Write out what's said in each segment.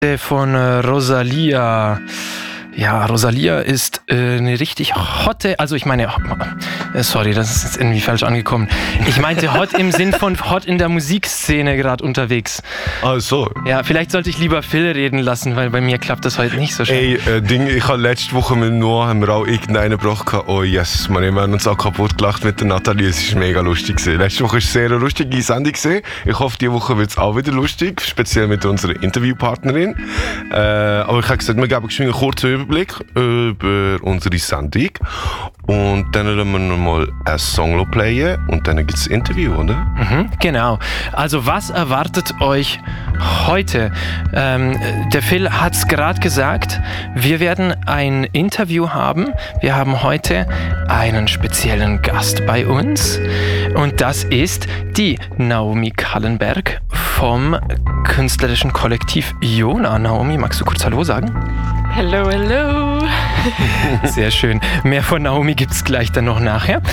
Von Rosalia. Ja, Rosalia ist eine richtig hotte, also ich meine, sorry, das ist jetzt irgendwie falsch angekommen. Ich meinte hot im Sinn von hot in der Musikszene gerade unterwegs. Ach so. Ja, vielleicht sollte ich lieber Phil reden lassen, weil bei mir klappt das heute nicht so schnell. Ey, ich habe letzte Woche mit Noah haben wir auch irgendeinen gebracht. Oh yes, wir haben uns auch kaputt gelacht mit der Nathalie, es war mega lustig gewesen. Letzte Woche war es eine sehr lustige Sendung gewesen. Ich hoffe, diese Woche wird es auch wieder lustig, speziell mit unserer Interviewpartnerin. Aber ich habe gesagt, wir geben einen kurzen Überblick über unsere Sendung und dann werden wir nochmal einen Song playen und dann gibt es ein Interview, oder? Genau. Also was erwartet euch heute? Der Phil hat es gerade gesagt, wir werden ein Interview haben. Wir haben heute einen speziellen Gast bei uns und das ist die Naomi Kallenberg vom künstlerischen Kollektiv Jona. Naomi, magst du kurz Hallo sagen? Hello, hello. Sehr schön. Mehr von Naomi gibt es gleich dann noch nachher.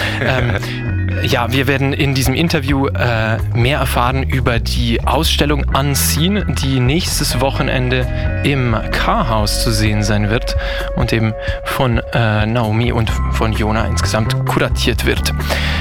Ja, wir werden in diesem Interview mehr erfahren über die Ausstellung Unseen, die nächstes Wochenende im K-Haus zu sehen sein wird und eben von Naomi und von Jona insgesamt kuratiert wird.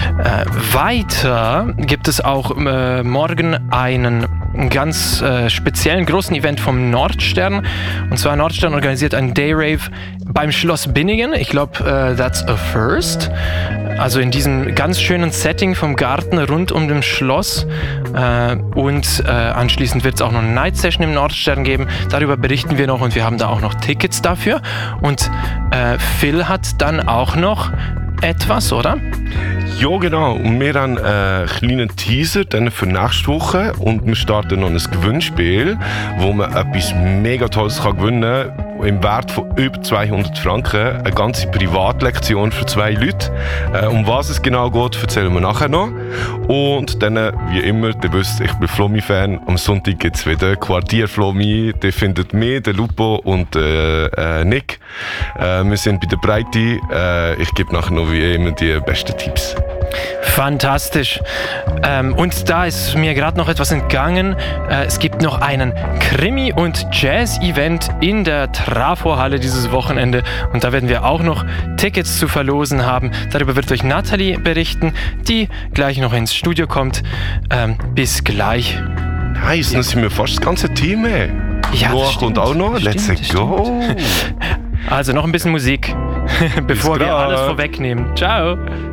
Weiter gibt es auch morgen einen ganz speziellen großen Event vom Nordstern. Und zwar Nordstern organisiert einen Dayrave beim Schloss Binningen. Ich glaube, that's a first. Also in diesem ganz schönen Setting vom Garten rund um dem Schloss. Und anschließend wird es auch noch eine Night Session im Nordstern geben. Darüber berichten wir noch und wir haben da auch noch Tickets dafür. Und Phil hat dann auch noch etwas, oder? Ja, genau. Und wir haben einen kleinen Teaser dann für nächste Woche und wir starten noch ein Gewinnspiel, wo man etwas mega Tolles gewinnen kann. Im Wert von über 200 Franken. Eine ganze Privatlektion für 2 Leute. Um was es genau geht, erzählen wir nachher noch. Und dann, wie immer, ihr wisst, ich bin Flomi-Fan. Am Sonntag gibt es wieder Quartier Flomi. Ihr findet mich, den Lupo und Nick. Wir sind bei der Breite. Ich gebe nachher noch wie immer die besten Tipps. Fantastisch. Und da ist mir gerade noch etwas entgangen. Es gibt noch einen Krimi- und Jazz-Event in der Trafo-Halle dieses Wochenende. Und da werden wir auch noch Tickets zu verlosen haben. Darüber wird euch Nathalie berichten, die gleich noch ins Studio kommt. Bis gleich. Nice, dann sind wir fast das ganze Team. Ja, Noah kommt auch noch. Let's go. Also noch ein bisschen Musik, bevor wir alles vorwegnehmen. Ciao.